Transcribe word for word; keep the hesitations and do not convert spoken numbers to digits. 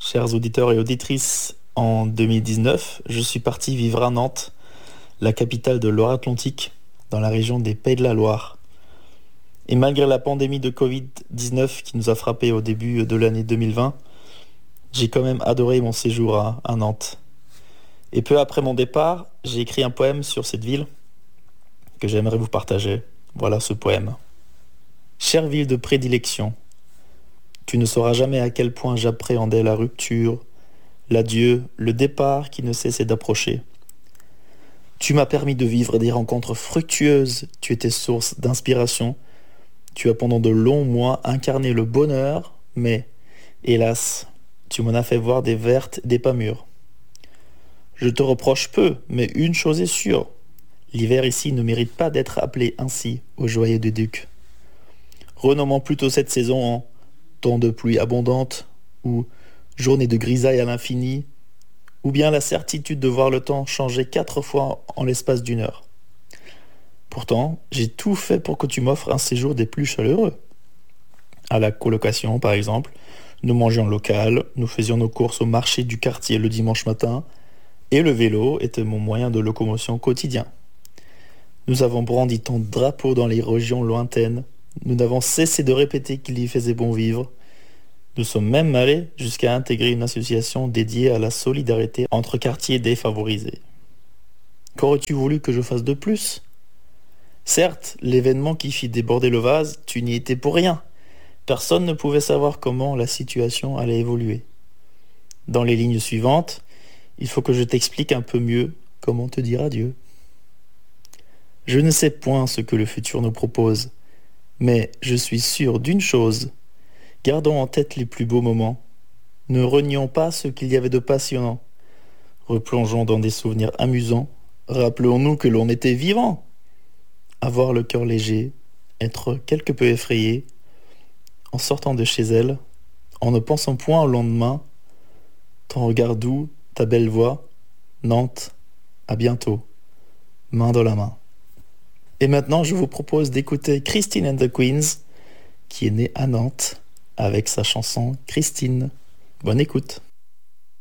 Chers auditeurs et auditrices, en deux mille dix-neuf, je suis parti vivre à Nantes, la capitale de Loire-Atlantique, dans la région des Pays de la Loire. Et malgré la pandémie de covid dix-neuf qui nous a frappés au début de l'année deux mille vingt, j'ai quand même adoré mon séjour à, à Nantes. Et peu après mon départ, j'ai écrit un poème sur cette ville que j'aimerais vous partager. Voilà ce poème. Chère ville de prédilection, tu ne sauras jamais à quel point j'appréhendais la rupture, l'adieu, le départ qui ne cessait d'approcher. Tu m'as permis de vivre des rencontres fructueuses, tu étais source d'inspiration. Tu as pendant de longs mois incarné le bonheur, mais, hélas, tu m'en as fait voir des vertes et des pas mûres. Je te reproche peu, mais une chose est sûre. L'hiver ici ne mérite pas d'être appelé ainsi au joyeux des ducs. Renommons plutôt cette saison en temps de pluie abondante, ou journée de grisaille à l'infini, ou bien la certitude de voir le temps changer quatre fois en l'espace d'une heure. Pourtant, j'ai tout fait pour que tu m'offres un séjour des plus chaleureux. À la colocation, par exemple, nous mangions local, nous faisions nos courses au marché du quartier le dimanche matin, et le vélo était mon moyen de locomotion quotidien. Nous avons brandi ton drapeau dans les régions lointaines, nous n'avons cessé de répéter qu'il y faisait bon vivre. Nous sommes même allés jusqu'à intégrer une association dédiée à la solidarité entre quartiers défavorisés. Qu'aurais-tu voulu que je fasse de plus ? Certes, l'événement qui fit déborder le vase, tu n'y étais pour rien. Personne ne pouvait savoir comment la situation allait évoluer. Dans les lignes suivantes, il faut que je t'explique un peu mieux comment te dire adieu. Je ne sais point ce que le futur nous propose, mais je suis sûr d'une chose. Gardons en tête les plus beaux moments. Ne renions pas ce qu'il y avait de passionnant. Replongeons dans des souvenirs amusants. Rappelons-nous que l'on était vivant. Avoir le cœur léger, être quelque peu effrayé, en sortant de chez elle, en ne pensant point au lendemain, ton regard doux, ta belle voix, Nantes, à bientôt, main dans la main. Et maintenant, je vous propose d'écouter Christine and the Queens, qui est née à Nantes, avec sa chanson Christine. Bonne écoute.